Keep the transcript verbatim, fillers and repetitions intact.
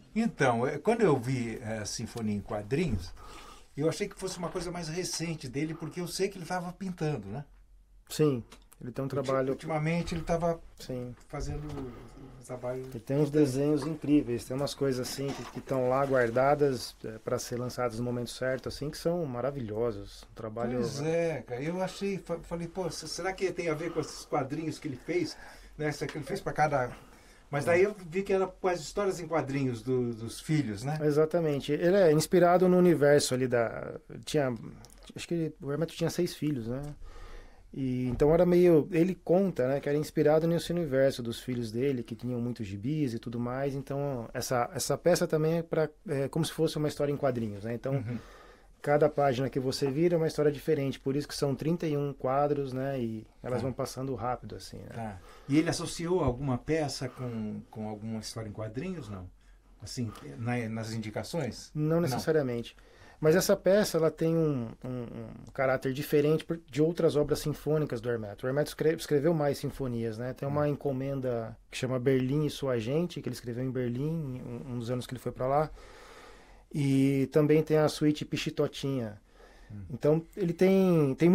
Então, eh, quando eu vi eh, a Sinfonia em Quadrinhos, eu achei que fosse uma coisa mais recente dele, porque eu sei que ele estava pintando, né? Sim, ele tem um Ulti- trabalho. Ultimamente ele estava Sim. fazendo o trabalho Ele tem uns pintando. desenhos incríveis, tem umas coisas assim que estão lá guardadas para ser lançadas no momento certo, assim, que são maravilhosos. Um trabalho. Pois é, cara, eu achei, fa- falei, pô, se- será que tem a ver com esses quadrinhos que ele fez, né? Essa que ele fez para cada. Mas daí eu vi que era com as histórias em quadrinhos do- dos filhos, né? Exatamente. Ele é inspirado no universo ali da. Tinha. Acho que o Hermeto tinha seis filhos, né? E então era meio. Ele conta, né, que era inspirado nesse universo dos filhos dele, que tinham muitos gibis e tudo mais. Então, essa, essa peça também é, pra, é como se fosse uma história em quadrinhos, né? Então, Uhum. cada página que você vira é uma história diferente. Por isso que são trinta e um quadros, né? E elas Tá, vão passando rápido, assim, né? tá. E ele associou alguma peça com, com alguma história em quadrinhos, não? Assim, na- nas indicações? Não Não. necessariamente. Mas essa peça ela tem um, um, um caráter diferente por- de outras obras sinfônicas do Hermeto. O Hermeto escre- escreveu mais sinfonias, né? Tem uma encomenda que chama Berlim e Sua Gente, que ele escreveu em Berlim, um, um dos anos que ele foi para lá. E também tem a suíte Pichitotinha. Então ele tem, tem